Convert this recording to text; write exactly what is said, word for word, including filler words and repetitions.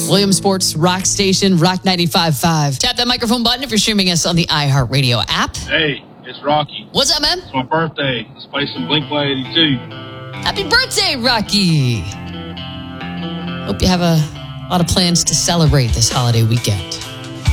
Williams Sports Rock Station, Rock ninety-five point five. Tap that microphone button if you're streaming us on the iHeartRadio app. Hey, it's Rocky. What's up, man? It's my birthday. Let's play some Blink one eighty-two. Happy birthday, Rocky. Hope you have a lot of plans to celebrate this holiday weekend.